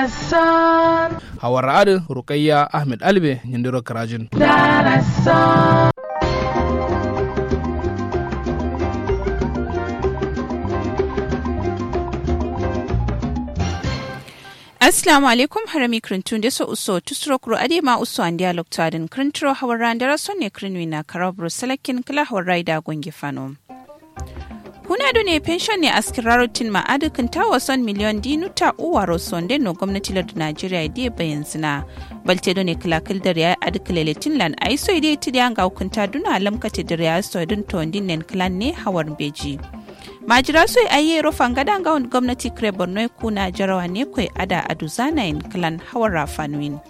hawar adu Rukayya Ahmed Albe Nyindiro Karajin. Assalamu alaikum harami krintun da so uso tusro kuro ade ma uso an dialog tadin krintro hawaran dara sonne krinwi na karabro salakin kala hawarai da gongi fano. Huna ne pension ne askirarotin ma adukin tawa son miliyon dinuta uwaro sonde no gwamnati lardu Najeriya da bayan zina. Balte ne kilakil da ya adukileletin lan aiso ide ti da ga hukunta duna lamkati da ya so dun tondin nen klan ne hawar beji. Majira so aye rofan gadan ga gwamnati kre Borno kuna jarawa ne koi ada aduzana in klan hawar rafanwin.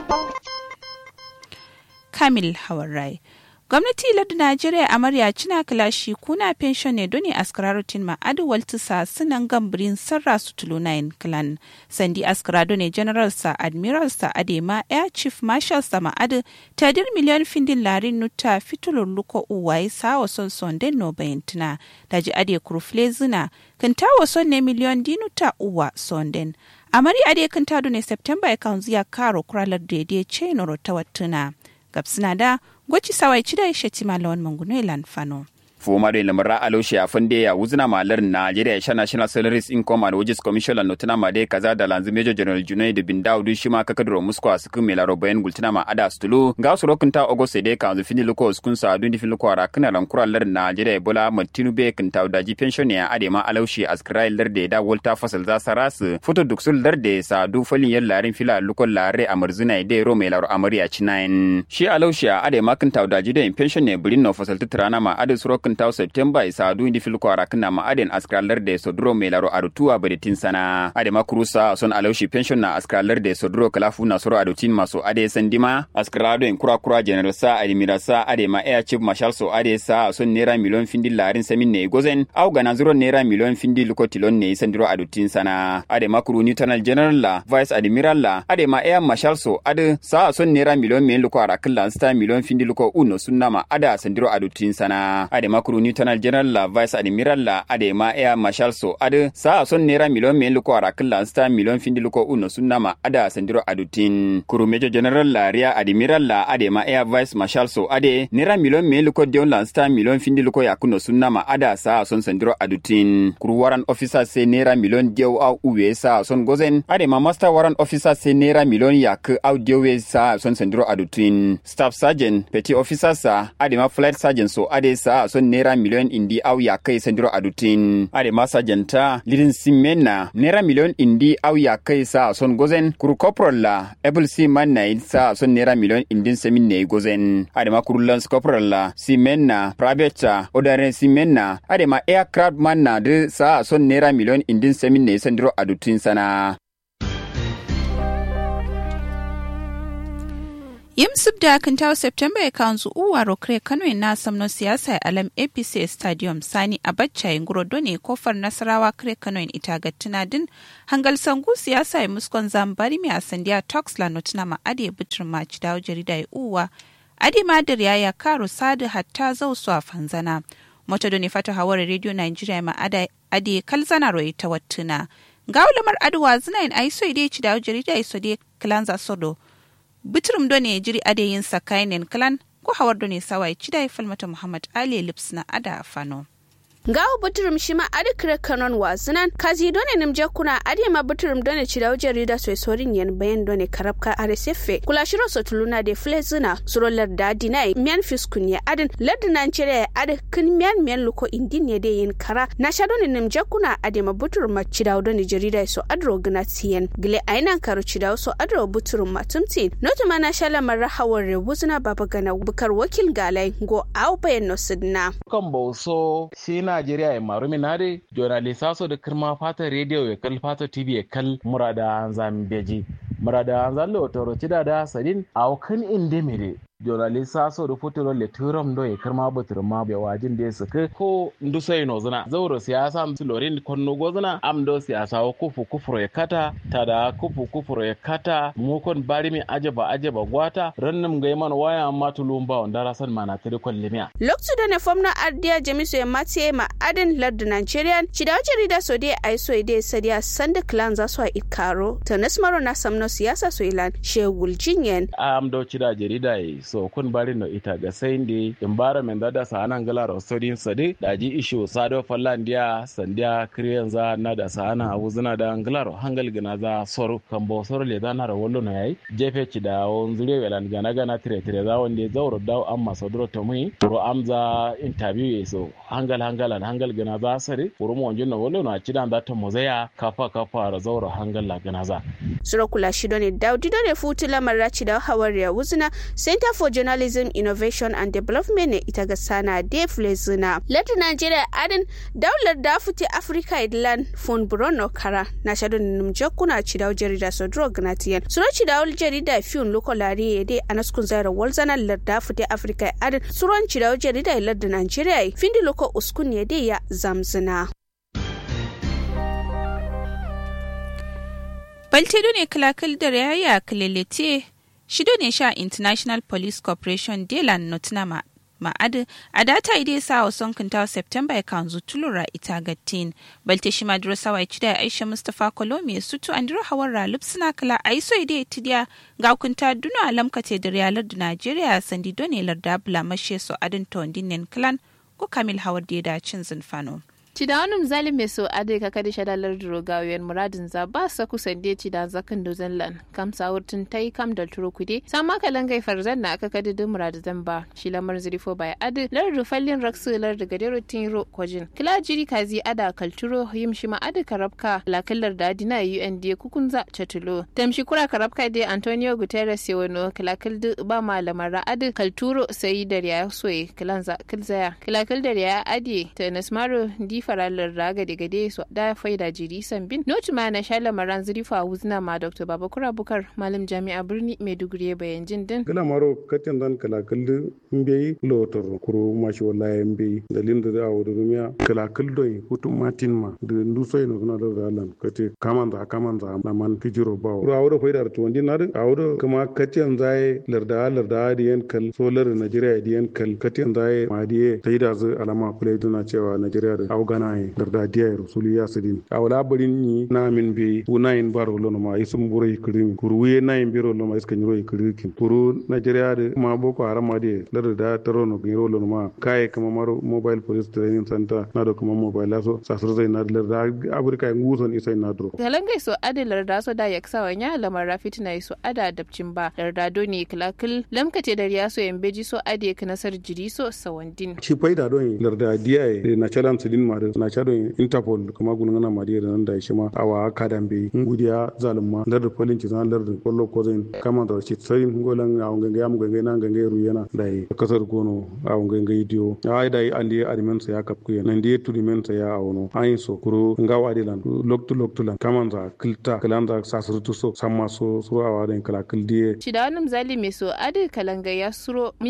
Kamil Hawarai. Gwamnati lardu Najeriya amarya cina kilashi kuna pension ne doni askararutin ma adu waltisa sunan gambirin sarra su tulunayin clan. Sandi askarado ne general sa admiral sa adema air chief marshal sa ma adu tadir miliyan findin larin nuta fitulur luko uwai sa wason sonde no bayantina. Daji ade kurufle zina kanta wason ne miliyan dinuta uwa sonden. Amari ade kanta ne September ya kaunziya karo kuralar daidai ce noro tawattuna. Gabsina da gwaci sawai cida ya shati malawan manguno fano. Fuma da lamar aloshi a funde ya wuzina malar Najeriya National Salaries Income and Wages Commission la notuna ma dai kaza da lanzu Major General Junaid bin Daudu shima kakadro musko asukun melaro bayan gultuna ma ada stulu ga su rokunta August de kan zu fini luko skun sa dundi fini luko ara kana ran kuralar Najeriya Bola Martinu be kan tawdaji pension ya ade ma aloshi askrai larde da Walter Fasal za saras foto duksul larde sa du falin yar larin fila luko lare amarzuna de ro melaro amariya cinain shi aloshi ade ma kan tawdaji da pension ne burin no fasal tutrana ma ade su taw September isa du indi fil kwara kana ma aden askralar de sodro melaro arutua bedetin sana ade makrusa son alaushi pension na askralar de sodro kalafu na soro adutin maso ade sandima askrado en kura general sa admira sa ade ma air chief marshal so ade sa son nera miliyon findi larin samin ne gozen au gana zuro nera miliyon findi lukotilon ne sandiro adutin sana ade makru lieutenant general la vice admiral la ade ma air marshal so ade sa son nera miliyon men lukwara kala sta miliyon findi luko uno sunna ma ada sandiro adutin sana ade makru lieutenant general la vice admiral la ade ma air marshal so ade sa son nera miliyon men luko arakilla sta miliyon findi luko uno sunna ma ada sandiro adutin kuru major general la ria admiral la ade ma air vice marshal so ade nera miliyon men luko dion la sta miliyon findi luko yakuno sunna ma ada sa son sandiro adutin kuru warrant officer se nera miliyon dio au uwe sa son gozen ade ma master warrant officer se nera miliyon yak au dio sa son sandiro adutin staff sergeant petty officer sa ade ma flight sergeant so ade sa son nera miliyon indi au ya kai sandiro adutin ade masa janta lidin simena nera miliyon indi au ya kai sa son gozen kuru corporal la able si manna sa son nera miliyon indin semin ne gozen ade ma kuru lance corporal la simena private odare simena ade ma aircraft manna de sa son nera miliyon indin semin ne sandiro adutin sana. Yimsub da kan tawo September ya kanzu uwa rokre Kano na samno siyasa alam APC Stadium Sani Abacha nguro done kofar Nasarawa kre Kano ita gattina din hangal sangu siyasa ya muskon zambari mi asandiya Toxla notna ma ade butr match dawo jarida ya uwa ade madir ya karo sadu hatta zau su a fanzana moto done fata hawar Radio Nigeria ma ade kalzana roi ta wattuna gaulamar adwa zina in aiso ide ci dawo jarida iso de klanza sodo Bitrum done jiri adeyin sakainen klan ko hawar done sawai cidai falmata Muhammad Ali Lips na ada fano. Gawo buturum shima adi kire kanon wazinan kazi done nimje kuna adi ma buturum done chidawo jarida sorin yen bayan done karabka RSF kula shiro sotuluna de flezina surolar da dinai mian fiskun ya adin lardinan cire adi kin mian luko indin ya de yin kara na sha done nimje kuna adi ma buturum ma chidawo done jarida so adro gnatiyen gile ainan karu chidawo so adro buturum matumtin notu mana shala marra hawar rebuzuna baba gana bukar wakil galai go au bayan no sidna kan bauso shina Najeriya ya marumi nare journalista so da kirma fata radio ya kal fata TV ya kal murada an zam beji murada an zallo toro cida da sadin aw kan inde mere journalista so da fotoro le turam do e karma batur ma be wajin da suka ko ndusai no zuna zauro siyasa lorin konno gozuna am do siyasa ko kufuro ya kata tada kufuro ya kata mu kon bari mi ajaba gwata rannum ga man waya amma tulumba wanda rasan mana tare kollemiya loktu da ne fomna ardiya jamisu ya matiye ma adin lardu Nigerian chida jarida so dai ai so dai sadiya sanda clan za su ikaro ta nasmaro na samno siyasa so ilan shegul jinyen am do chida jarida so kun bari no ita ga saindi environment da sa anan gala rosodin sade daji ishu sado fallandiya sandiya kriyanza na da sa ana awuzuna da anglaro hangal gina za soro kambo soro le da na rawollo na yayi jefe chida on zure welan gana tire za wanda zauro daw amma sodro to mu ro amza interview so hangal gina za sare kuru mu onjin no wollo na chida da to mozaya kafa ra zauro hangal la gina za suro kula shido ne daudi do ne futula marraci da hawariya wuzuna Center for Journalism Innovation and Development ne ita ga sana Dave Lezuna Latin Nigeria adin daular da futi Africa Idland fon Bruno Kara na shado numje kuna chida jarida so drug natiyan suro chida jarida fiun lokolari yede anaskun zaira walzana larda futi Africa adin suron chida jarida Latin Nigeria findi loko uskun yede ya zamzina Baltedo ne kalakal da raya kalelete shido ne sha International Police Corporation Delan Notuna ma'ad a data ide sa wa son kintawa September ya kanzu tulura ita gattin balte shi madura sawa ci da Aisha Mustafa Kolomi sutu andiro hawar lupsuna kala aiso ide tidiya ga kunta duna alamkate da riyalar da Najeriya sandi done larda bula mashe so adin tondinen clan ko Kamil hawar da cin zinfano Cidawanum zalim mai so adai ka kadi shadalar drogawiyan muradin za ba sa kusan dai cida zakan dozan lan kam sawurtun tai kam da turo kude sama kalan gai farzan na aka kadi dun muradin ba shi lamar zirifo bai adu lardu fallin raksu lardu gadero tinro kwajin kila jiri kazi ada kalturo yim shi ma adu karabka lakallar da dina UND kukunza chatulo tamshi kura karabka dai Antonio Guterres yawano kilakal ba malamar adu kalturo sai da ya soye kilanza kilzaya kilakal da ya adi ta nasmaro di faralar raga da gade su da faida jiri sambin notu ma na shala maran zurifa wuzna ma Dr. Babakura Bukar malam jami'a birni Maiduguri bayan jin din kala maro katin dan kala kallu mbe lotor kuro mashi wallahi mbe dalin da awu da rumiya kala kaldo hutum matin ma da nduso ino na da dalan kate kaman za na man kijiro bawo ro awu faida to wandin na awu kuma katin zai larda diyan kal solar Nigeria diyan kal katin zai madiye faida zu alama kula duna cewa Nigeria da ganaye darda diya rasuli ya sidin awla barin ni na min be unayin baro lono ma isum burai kirin kuruye nayin biro lono ma iskan roi kirin kuru Nigeria de ma boko haram ma de darda tarono giro lono ma kai kama maro mobile police training center na do kuma mobile aso sasur zai na darda afrika nguson isai na dro galangai so adalar da so da yaksa wanya lamar rafit na so ada dabcin ba darda do ne kilakil lamkate da riya so yambeji so ade kanasar jiri so sawandin shi faida don darda diya na chalan sidin ma na chado Interpol kuma gunana madiya nan da shi ma awa kadambe ngudiya zalumma lar polin ci zan lar kollo ko zin kama da shi sai ngolan awon ganga am ganga nan ganga ruyana da kasar gono awon ganga idio ai dai andi arimen sa ya kapku nan die tudimen sa ya awono ayin so kuro ngawa dilan loktu lan kama za kilta kalanda sasrutu so samma so awa da kala kildiye cidanum zalime so adi kalanga ya suro